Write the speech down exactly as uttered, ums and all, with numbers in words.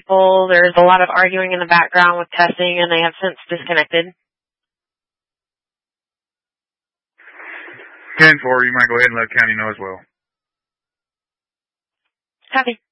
people. There's a lot of arguing in the background with testing, and they have since disconnected. ten four, you might go ahead and let county know as well. Copy.